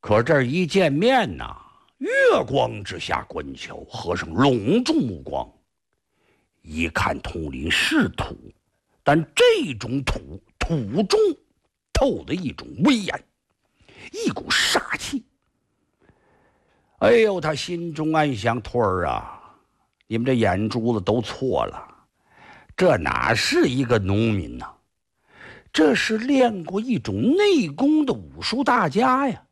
可这一见面呐，月光之下观瞧，和尚拢住目光，一看统领是土，但这种土中透着一种威严，一股煞气。哎呦，他心中暗想：徒儿啊，你们这眼珠子都错了，这哪是一个农民呐，这是练过一种内功的武术大家呀。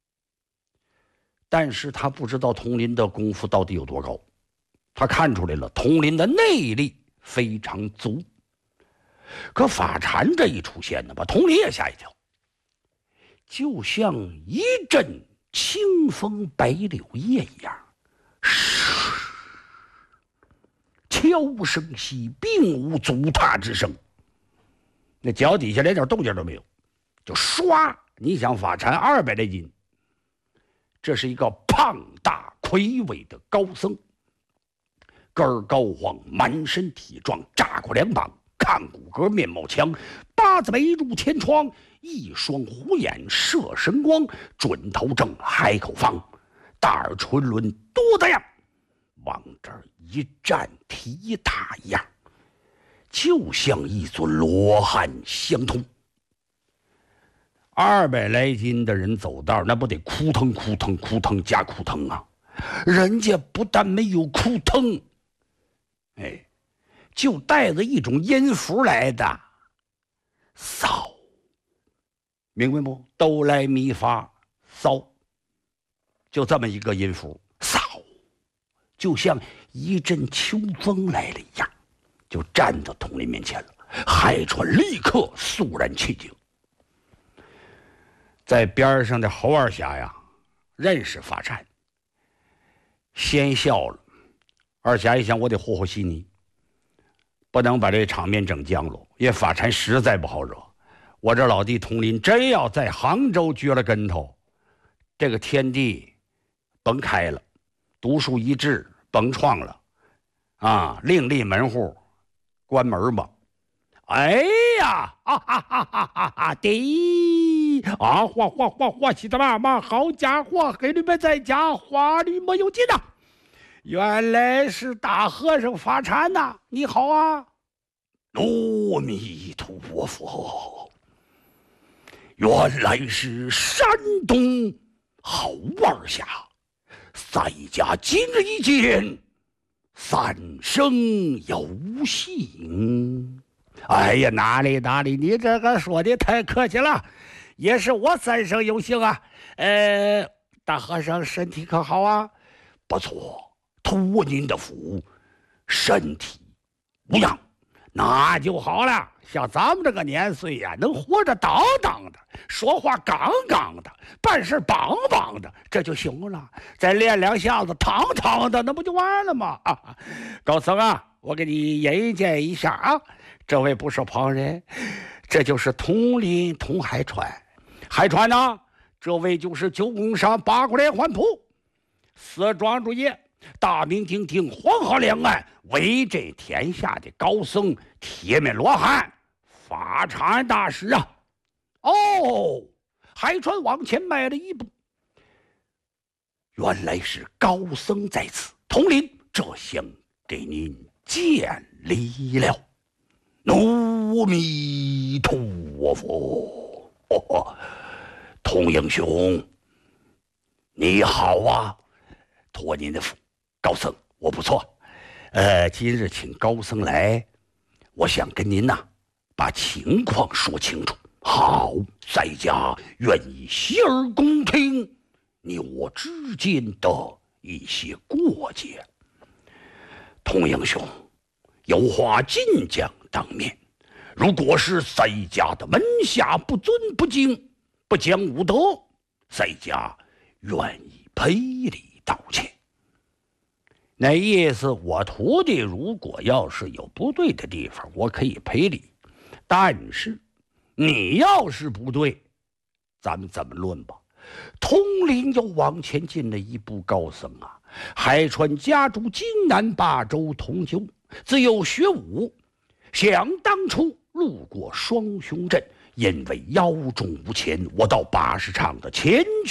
但是他不知道统领的功夫到底有多高，他看出来了，统领的内力非常足。可法禅这一出现呢，把统领也吓一跳，就像一阵清风白柳叶一样，悄声息，并无足踏之声。那脚底下连点动静都没有，就唰！你想法禅200来斤，这是一个胖大魁伟的高僧，个儿高晃，满身体壮，扎过2膀，看骨骼，面貌强，八字眉如千疮，一双虎眼射神光，准头正，海口方，大耳唇轮多大样，往这儿一站，踢踏一样，就像一尊罗汉相通。200来斤的人走道，那不得扑腾扑腾扑腾加扑腾啊！人家不但没有扑腾，哎，就带着一种音符来的骚，明白不？哆来咪发骚，就这么一个音符，骚，就像一阵秋风来了一样，就站到统领面前了。海川立刻肃然起敬。在边上的侯二侠呀，认识法禅，先笑了。二侠一想，我得和和稀泥，不能把这场面整僵了，因为法禅实在不好惹。我这老弟统领真要在杭州撅了跟头，这个天地甭开了，独树一帜甭创了啊，另立门户，关门吧。哎呀，哈哈哈哈哈哈！啊，花西的妈妈，好家伙，给你们在家花里没有劲呐！原来是大和尚法禅呐！你好啊！阿弥陀佛！原来是山东好二侠，在家今日一见，三生有幸。哎呀，哪里，你这个说的太客气了，也是我三生有幸啊。大和尚身体可好啊？不错，托您的福，身体无恙，那就好了。像咱们这个年岁呀，能活着当当的，说话杠杠的，办事棒棒的，这就行了。再练2下子堂堂的，那不就完了吗？高僧啊，我给你引荐一下啊。这位不是旁人，这就是统领统海川。海川呢，这位就是九宫山八股连环谱，四庄主爷，大名鼎鼎黄河两岸，威震天下的高僧铁面罗汉法禅大师啊！哦，海川往前迈了一步，原来是高僧在此，统领这厢给您见礼了。阿弥陀佛！童英雄，你好啊！托您的福，高僧我不错。今日请高僧来，我想跟您呐，把情况说清楚。好，在家愿意洗耳恭听你我之间的一些过节。童英雄，有话尽讲当面，如果是在家的门下不尊不敬、不讲武德，在家愿意赔礼道歉。那意思，我徒弟如果要是有不对的地方，我可以赔礼，但是你要是不对，咱们怎么论吧？统领又往前进了一步，高僧啊，海川家住荆南八州通州，自幼学武，想当初路过双雄镇，因为腰中无钱，我到巴士厂的前